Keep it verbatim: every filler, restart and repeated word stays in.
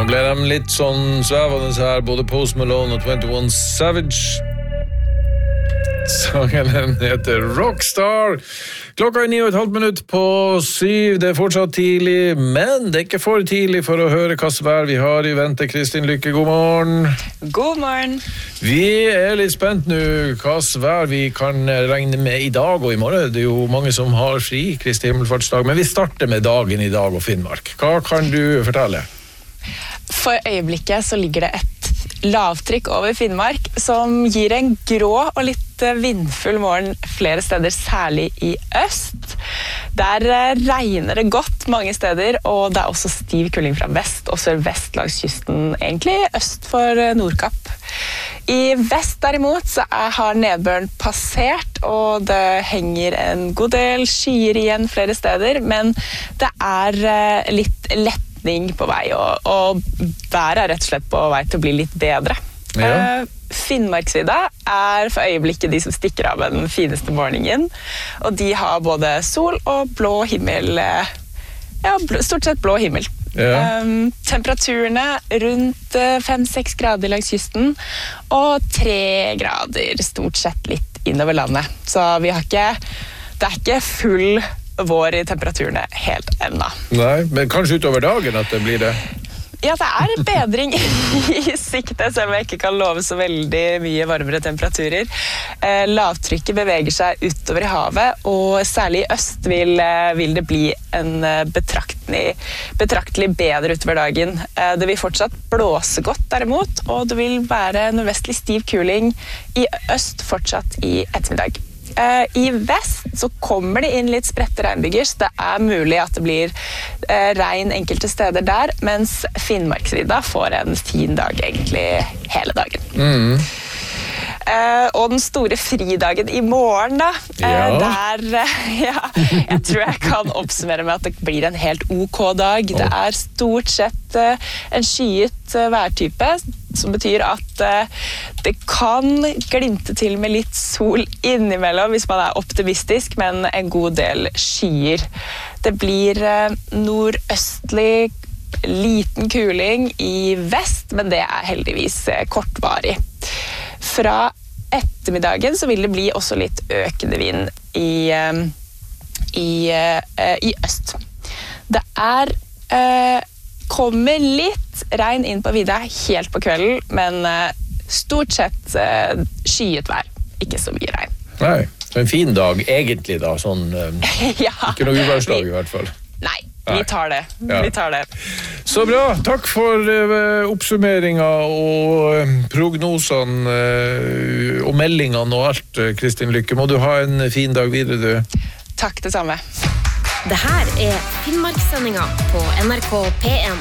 Nå ble de litt sånn svevende her, både Post Malone og twenty-one Savage. Sangen heter Rockstar. Klokka er ni og et halvt minutt på syv. Det er fortsatt tidlig, men det er ikke for tidlig for å høre hva vær vi har i vente. Kristin Lykke, god morgen. God morgen. Vi er litt spent nå hva vær vi kan regne med i dag og i morgen. Det er jo mange som har fri, Kristi himmelfartsdag, men vi starter med dagen i dag og Finnmark. Hva kan du fortelle? For øyeblikket så ligger det et lavtrykk over Finnmark som gir en grå og litt vindfull morgen flere steder, særlig i øst. Der regner det godt mange steder, og det er også stiv kuling fra vest og sørvest langs kysten, egentlig øst for Nordkapp. I vest derimot så er, har nedbøren passert, og det henger en god del skyer igjen flere steder, men det er litt lett på vei, og, og været er rett og slett på vei til å bli litt bedre. Ja. Uh, Finnmarksvidda er for øyeblikket de som stikker av den fineste morgenen, og de har både sol og blå himmel, ja, stort sett blå himmel. Ja. Um, temperaturene rundt fem til seks grader langs kysten, og tre grader stort sett litt innover landet. Så vi har ikke, det er ikke full vår i temperaturene helt enda. Nei, men kanskje utover dagen at det blir det? Ja, det er bedring i sikte, selv om jeg ikke kan love så veldig mye varmere temperaturer. Eh, lavtrykket beveger seg utover i havet, og særlig i øst vil, vil det bli en betraktelig, betraktelig bedre utover dagen. Eh, det vil fortsatt blåse godt derimot, og det vil være nordvestlig stiv kuling i øst fortsatt i ettermiddag. Uh, I vest så kommer det inn litt spredte regnbyger, så det er mulig at det blir uh, regn enkelte steder der, mens Finnmarksvidda får en fin dag egentlig hele dagen. Mm. Uh, og den store fridagen i morgen da, uh, ja. der, uh, ja, jeg tror jeg kan oppsummere med at det blir en helt ok dag. Det er stort sett uh, en skyet uh, værtype, som betyr at uh, det kan glimte til med litt sol innimellom hvis man er optimistisk, men en god del skyer. Det blir uh, nordøstlig liten kuling i vest, men det er heldigvis uh, kortvarig. Fra ettermiddagen så vil det bli også litt økende vind i, i, i øst. Det er, kommer litt regn inn på vidda helt på kvelden, men stort sett skyet vær, ikke så mye regn. Nei, en fin dag egentlig da, sånn, ja. Ikke noe uværslag i hvert fall. Nei. Vi tar det. Ja. Vi tar det. Så bra. Takk for uh, oppsummeringa og uh, prognosene uh, og meldingene og alt, uh, Kristin Lykke. Må du ha en fin dag videre, du. Takk det samme. Det her er Finnmarkssendinga på N R K P en.